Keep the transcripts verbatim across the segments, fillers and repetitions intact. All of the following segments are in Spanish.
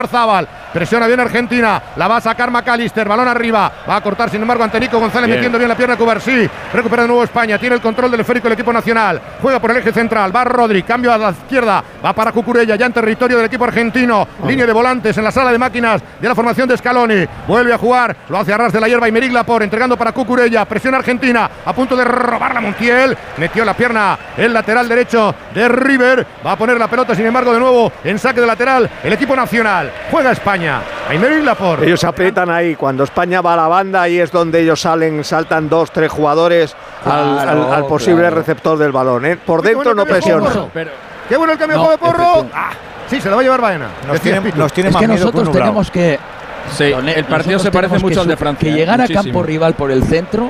Zabal, presiona bien Argentina, la va a sacar McAllister, balón arriba, va a cortar sin embargo ante Nico González, bien. Metiendo bien la pierna Cubarsí, recupera de nuevo España, tiene el control del esférico el equipo nacional, juega por el eje central, va Rodri, cambio a la izquierda, va para Cucurella, ya en territorio del equipo argentino, oh. Línea de volantes en la sala de máquinas de la formación de Scaloni, vuelve a jugar, lo hace a ras de la hierba Aymeric Laporte, entregando para Cucurella, presiona Argentina, a punto de robar la Montiel, metió la pierna el lateral derecho de River, va a poner la pelota sin embargo de nuevo en saque de lateral el equipo nacional. Juega España, Aymeric Laporte. Ellos aprietan ahí, cuando España va a la banda, ahí es donde ellos salen, saltan dos, tres jugadores claro, al, al, al posible claro. receptor del balón, ¿eh? Por dentro bueno no presiona. Pero, qué bueno el cambio no, de juego de Porro. Ah, sí, se lo va a llevar Baena. Nos tiene, nos tiene es más que miedo nosotros que tenemos que... Sí, el partido se parece mucho al de Francia. Que llegar muchísimo. a campo rival por el centro,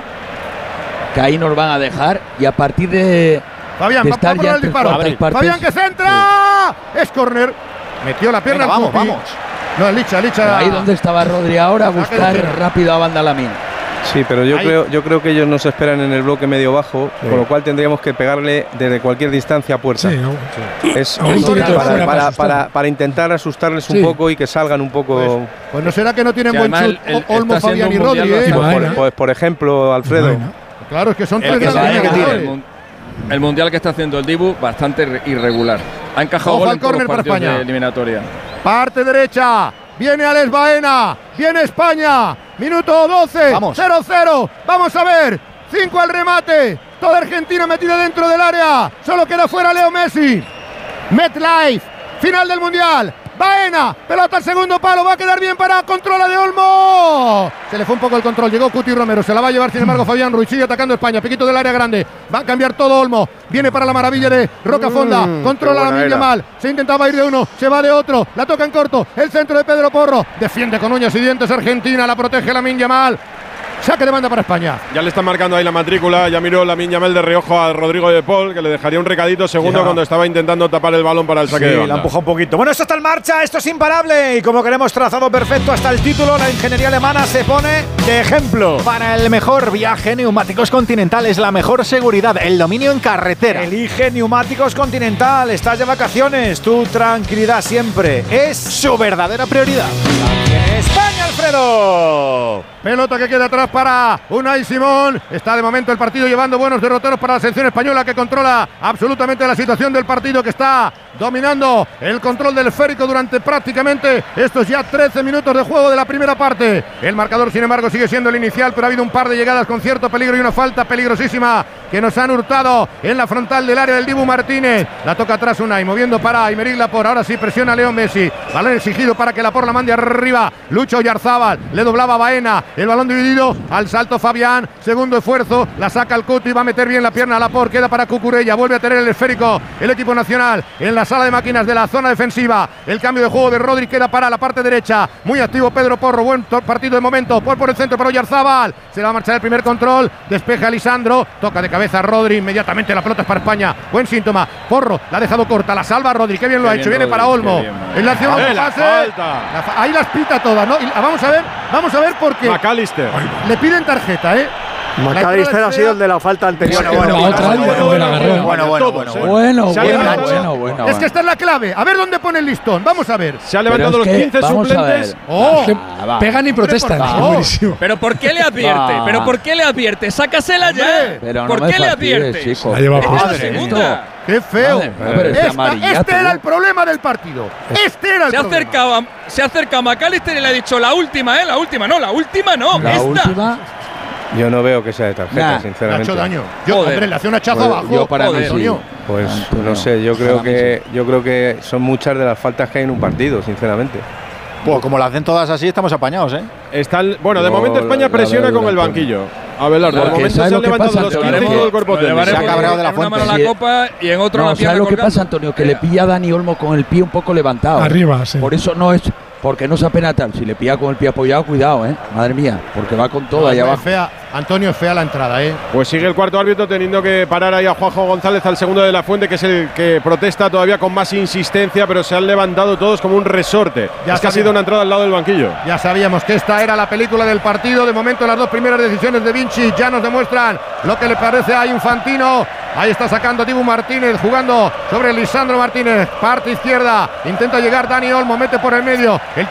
que ahí nos van a dejar, y a partir de... Fabián, de estar va ya el disparo. Fabián que centra. Sí. Es córner. Metió la pierna. Venga, vamos, vamos. No, Licha, Licha. Pero ahí donde estaba Rodri ahora, buscar rápido a banda Lamine. Sí, pero yo creo, yo creo que ellos nos esperan en el bloque medio bajo, sí. Con lo cual tendríamos que pegarle desde cualquier distancia a puerta. Sí, no, sí. Es, no, es para, para, para, para, para intentar asustarles un sí. poco y que salgan un poco. Pues, pues no será que no tienen sí, buen chut el, Olmo, Fabián y Rodri. ¿eh? Pues, por, pues por ejemplo, Alfredo. Claro, es que son tres que grandes. que el, el mundial que está haciendo el Dibu bastante irregular. Ha encajado gol en todos los partidos de eliminatoria. Parte derecha. Viene Alex Baena, viene España, minuto doce, cero cero, vamos a ver, cinco al remate, toda Argentina metida dentro del área, solo queda fuera Leo Messi, MetLife, final del Mundial, Baena, pelota al segundo palo, va a quedar bien para controla de Olmo, se le fue un poco el control, llegó Cuti Romero, se la va a llevar sin embargo Fabián Ruiz, sigue atacando España, piquito del área grande, va a cambiar todo Olmo, viene para la maravilla de Rocafonda, mm, controla la Lamine Yamal, se intentaba ir de uno, se va de otro, la toca en corto, el centro de Pedro Porro, defiende con uñas y dientes Argentina, la protege Lamine Yamal. Saque de banda para España. Ya le están marcando ahí la matrícula. Ya miró Lamine Yamal de reojo a Rodrigo de Paul, que le dejaría un recadito segundo yeah. cuando estaba intentando tapar el balón para el saque sí, de banda. la empujó un poquito. Bueno, esto está en marcha, esto es imparable. Y como queremos trazado perfecto hasta el título, la ingeniería alemana se pone de ejemplo. Para el mejor viaje, Neumáticos Continental es la mejor seguridad, el dominio en carretera. Elige Neumáticos Continental. Estás de vacaciones, tu tranquilidad siempre es su verdadera prioridad. España, Alfredo. Pelota que queda atrás para Unai Simón. Está de momento el partido llevando buenos derroteros para la selección española, que controla absolutamente la situación del partido, que está dominando el control del esférico durante prácticamente estos ya trece minutos de juego de la primera parte. El marcador, sin embargo, sigue siendo el inicial, pero ha habido un par de llegadas con cierto peligro y una falta peligrosísima que nos han hurtado en la frontal del área del Dibu Martínez. La toca atrás Unai, moviendo para Aymeric Laporte. Ahora sí presiona Leo Messi. Balón exigido para que Laporte la mande arriba. Lucho Oyarzábal, le doblaba Baena. El balón dividido, al salto Fabián, segundo esfuerzo, la saca el Cuti, va a meter bien la pierna a Laporte, queda para Cucurella, vuelve a tener el esférico el equipo nacional en la sala de máquinas de la zona defensiva. El cambio de juego de Rodri queda para la parte derecha, muy activo Pedro Porro, buen partido de momento, por, por el centro para Oyarzábal, se va a marchar el primer control, despeja Lisandro, toca de cabeza Rodri, inmediatamente la pelota es para España, buen síntoma, Porro la ha dejado corta, la salva Rodri, qué bien qué lo ha hecho, viene Rodri, para Olmo, en la acción de pase, la fa ahí las pita todas, ¿no? Y vamos a ver, vamos a ver porque McAllister le piden tarjeta, ¿eh? McAllister ha sido el de la falta anterior. Bueno, bueno, bueno, bueno, bueno, bueno, bueno, bueno. Es que esta es la clave. A ver dónde pone el listón. Vamos a ver. Se han levantado los quince suplentes. Oh, pegan y protestan. Pero ¿por qué le advierte? Pero ¿por qué le advierte? Sácasela ya. ¿Por qué le advierte? La lleva puesta. Segunda. ¡Qué feo! Esta, este era el problema del partido. Este era el se ha problema. Acercado a, se ha acercado a McAllister y le ha dicho la última, ¿eh? La última, no, la última no. La esta. última. Yo no veo que sea de tarjeta, nah, sinceramente. Le ha hecho daño. Yo, Joder. hombre, le hace un hachazo pues, abajo. Yo para Joder, mí sí. Pues Antonio, no sé, yo creo para que yo creo que son muchas de las faltas que hay en un partido, sinceramente. Pues como la hacen todas así, estamos apañados, ¿eh? Está el, bueno, de No, momento España la- la presiona veo con el durante- banquillo. Abelardo, de Porque momento ¿sabes se lo han que levantado pasa? los Lo quince llevaremos- todo el cuerpo Lo técnico. llevaremos Se ha cabreado de la en una fuente. mano Sí. la copa y en otra No, la pierna ¿sabes lo que colgando. pasa, Antonio? Que le pilla a Dani Olmo con el pie un poco levantado. Arriba, sí. Por eso no es. Porque no se apena tal. Si le pilla con el pie apoyado, cuidado, ¿eh? Madre mía. Porque va con todo No, ahí es abajo. fea. Antonio, fea la entrada, ¿eh? Pues sigue el cuarto árbitro teniendo que parar ahí a Juanjo González, al segundo de la Fuente, que es el que protesta todavía con más insistencia, pero se han levantado todos como un resorte. Ya es que ha sido una entrada al lado del banquillo. Ya sabíamos que esta era la película del partido. De momento las dos primeras decisiones de Vinci ya nos demuestran lo que le parece a Infantino. Ahí está sacando Dibu Martínez, jugando sobre Lisandro Martínez, parte izquierda, intenta llegar Dani Olmo, mete por el medio. El